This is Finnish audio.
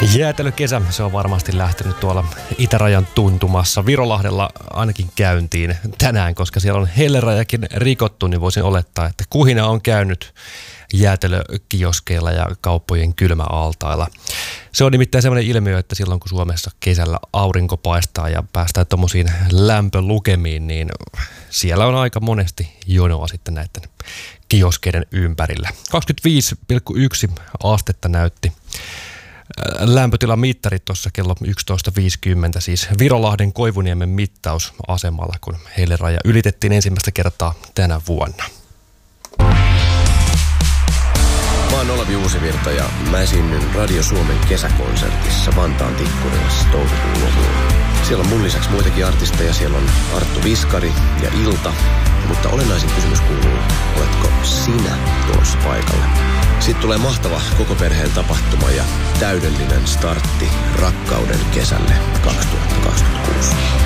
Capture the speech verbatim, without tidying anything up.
Jäätelökesä, se on varmasti lähtenyt tuolla itärajan tuntumassa. Virolahdella ainakin käyntiin tänään, koska siellä on hellerajakin rikottu, niin voisin olettaa, että kuhina on käynyt jäätelökioskeilla ja kauppojen kylmäaltailla. Se on nimittäin sellainen ilmiö, että silloin kun Suomessa kesällä aurinko paistaa ja päästään tommosiin lämpölukemiin, niin siellä on aika monesti jonoa sitten näiden kioskeiden ympärillä. kaksikymmentäviisi pilkku yksi astetta näytti lämpötilamittarit tuossa kello yksitoista viisikymmentä, siis Virolahden Koivuniemen mittausasemalla, kun helleraja ylitettiin ensimmäistä kertaa tänä vuonna. Mä oon Olavi Uusivirta ja mä esiinnyn Radio Suomen kesäkonsertissa Vantaan Tikkurilassa toukokuun lopulla. Siellä on mun lisäksi muitakin artisteja, siellä on Arttu Viskari ja Ilta, mutta olennaisin kysymys kuuluu, oletko sinä tulossa paikalle? Sitten tulee mahtava koko perheen tapahtuma ja täydellinen startti rakkauden kesälle kaksituhattakaksikymmentäkuusi.